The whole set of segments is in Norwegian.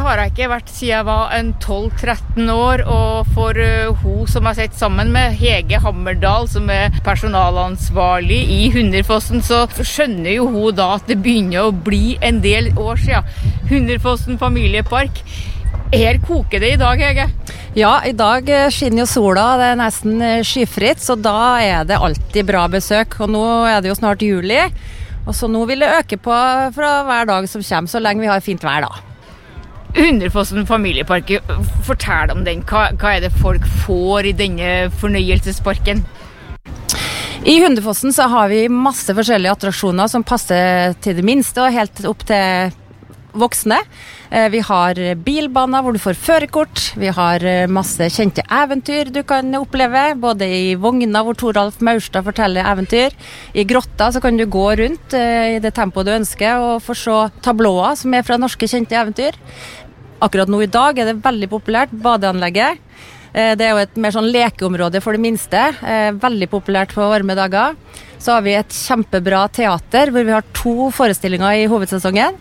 har jeg ikke vært siden jeg var en 12-13 år, og for hun som jeg sitter sammen med, Hege Hammerdal, som personalansvarlig i Hunderfossen, så skjønner jo hun da at det begynner å bli en del år siden. Hunderfossen familiepark. Her koker det i dag, Hege? Ja, i dag skinner jo sola, det nesten skyfritt, så da det alltid bra besøk. Og nå det jo snart juli, og så nå vil det øke på fra hver dag som kommer, så lenge vi har fint vær da. Hunderfossen familiepark, fortell om den. Hva det folk får i denne fornøyelsesparken? I Hunderfossen så har vi masse forskjellige attraksjoner som passer til det minste og helt opp til voksne. Vi har bilbaner hvor du får førerkort. Vi har masse kjente eventyr du kan oppleve, både i vogna hvor Toralf Maurstad forteller eventyr. I grotta så kan du gå rundt i det tempoet du ønsker og få se tablåer som fra norske kjente eventyr. Akkurat nå i dag det veldig populært, badeanlegget. Det jo et mer sånn lekeområde for det minste, veldig populært på varme dager. Så har vi et kjempebra teater hvor vi har 2 forestillinger i hovedsesongen.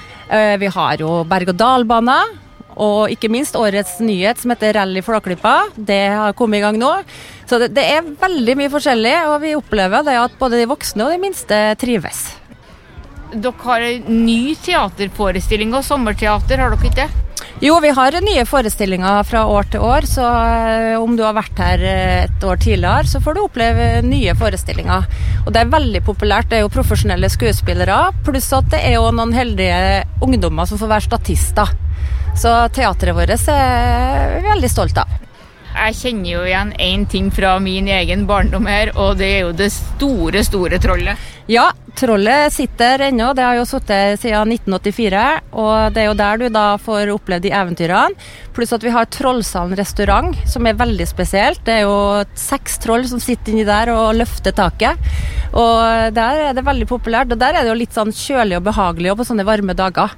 Vi har jo berg-og-dal-bana, og ikke minst årets nyhet som heter Rally Flåklypa. Det har kommet i gang nå. Så det veldig mye forskjellig, og vi opplever det at både de voksne og de minste trives. Dere har en ny teaterforestilling og sommerteater, har dere ikke det? Jo, vi har nye forestillinger fra år til år, så om du har vært her et år tidligere, så får du oppleve nye forestillinger. Og det veldig populært, det jo profesjonelle skuespillere, pluss at det jo noen heldige ungdommer som får være statister. Så teateret vårt vi veldig stolt av. Jeg kjenner jo igjen en ting fra min egen barndom her, og det jo det store, store trollet. Ja, trollet sitter ennå, det har jo sittet siden 1984, og det jo der du da får oppleve de eventyrene. Pluss at vi har Trollsalen restaurant, som veldig spesielt. Det jo 6 troll som sitter inni der og løfter taket. Og der det veldig populært, og der det jo litt sånn kjølig og behagelig og på sånne varme dager.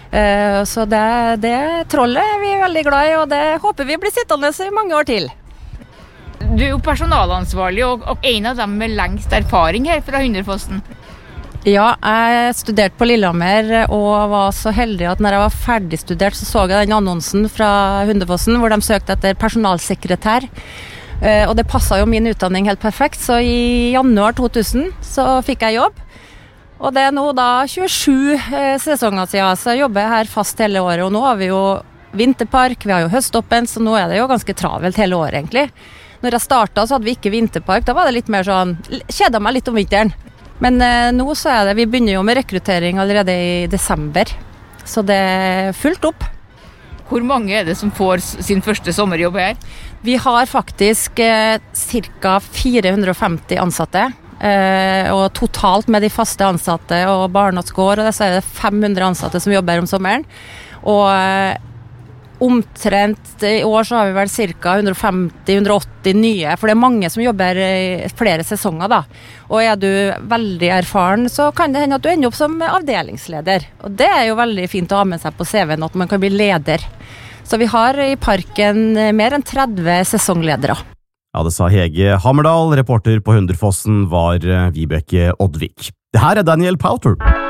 Så det trollet vi veldig glad i, og det håper vi blir sittende i mange år til. Du jo personalansvarlig, og en av dem med lengst erfaring her fra Hunderfossen. Ja, jeg studerte på Lillehammer, og var så heldig at når jeg var ferdig studert, så jeg den annonsen fra Hunderfossen, hvor de søkte etter personalsekretær. Og det passet jo min utdanning helt perfekt, så i januar 2000 så fikk jeg jobb. Og det nå da 27 sesonger siden, så jeg jobber her fast hele året, og nå har vi jo vinterpark, vi har jo høståpen, så nå det jo ganske travelt hele året egentlig. Når jeg startet så hadde vi ikke vinterpark, da var det litt mer sånn, kjedet meg litt om vinteren. Men nå så det, vi begynner jo med rekruttering allerede i desember, så det fullt opp. Hvor mange det som får sin første sommerjobb her? Vi har faktisk ca. 450 ansatte. Og totalt med de faste ansatte og barnehagegård, og så det 500 ansatte som jobber om sommeren. Og omtrent i år så har vi vel ca. 150-180 nye, for det mange som jobber i flere sesonger da. Og du veldig erfaren, så kan det hende at du ender opp som avdelingsleder. Og det jo veldig fint å ha med seg på CV-en at man kan bli leder. Så vi har i parken mer enn 30 sesongledere. Ja, det sa Hege Hammerdal. Reporter på Hunderfossen var Vibeke Oddvik. Det her Daniel Powter.